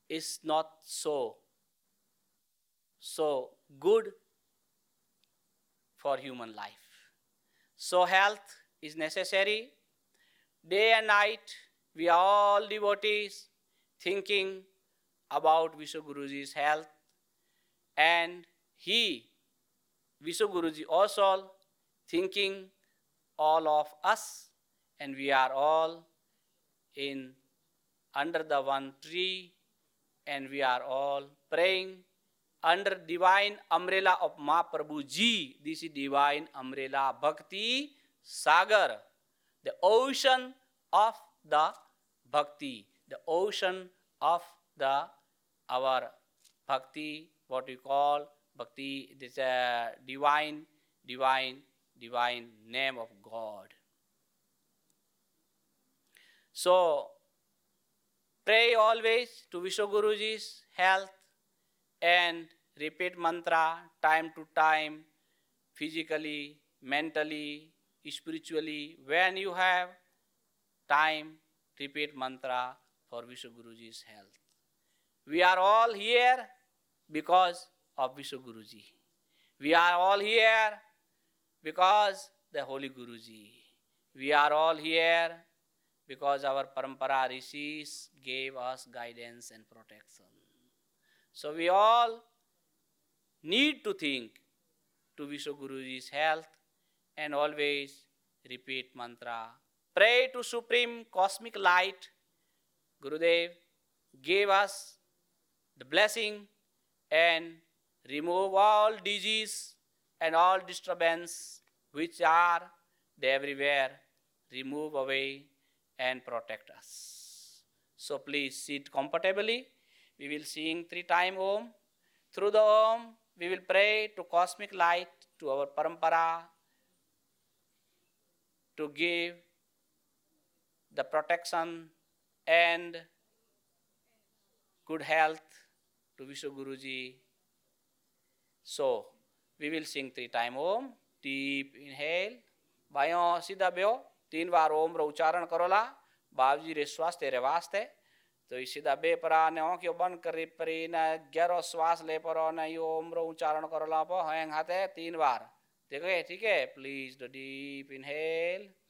is not so good for human life. So health is necessary. Day and night, we are all devotees thinking about Vishwaguruji's health, and he, Vishwaguruji, also thinking all of us, and we are all in under the one tree, and we are all praying under divine umbrella of Mahaprabhu Ji. This is divine umbrella, Bhakti Sagar, the ocean of the Bhakti, the ocean of the our Bhakti, what we call Bhakti, this divine name of God. So pray always to Vishwaguruji's health and repeat mantra time to time, physically, mentally, spiritually. When you have time, repeat mantra for Vishwaguruji's health. We are all here because of Vishwaguruji. We are all here because the Holy Guruji. We are all here because our parampara rishis gave us guidance and protection. So we all need to think to Vishwaguruji's health and always repeat mantra. Pray to Supreme Cosmic Light. Gurudev gave us the blessing and remove all disease and all disturbance which are everywhere. Remove away and protect us. So please sit comfortably. We will sing 3 times Om. Through the Om, we will pray to cosmic light, to our parampara, to give the protection and good health to Vishwaguruji. So, we will sing 3 times Om. Deep inhale. बायों सीधा बेहो 3 बार ओम रो उच्चारण Corolla बाबजी रे स्वास्थ्य रे वास्ते तो इसी दा बे परा ने आंखें बंद करी परी न गहरो श्वास ले परो न यो ओम रो उच्चारण करोला पो हैंग हाथे 3 बार देखो ठीक है प्लीज द डीप इनहेल